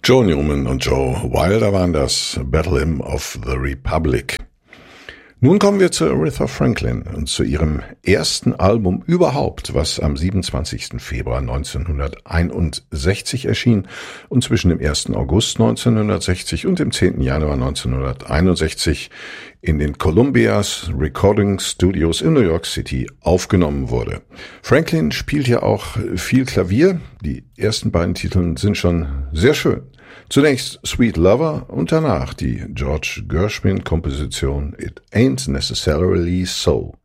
Joe Newman und Joe Wilder waren das, Battle Hymn of the Republic. Nun kommen wir zu Aretha Franklin und zu ihrem ersten Album überhaupt, was am 27. Februar 1961 erschien und zwischen dem 1. August 1960 und dem 10. Januar 1961 in den Columbia's Recording Studios in New York City aufgenommen wurde. Franklin spielt ja auch viel Klavier. Die ersten beiden Titel sind schon sehr schön. Zunächst Sweet Lover und danach die George Gershwin-Komposition It Ain't Necessarily So.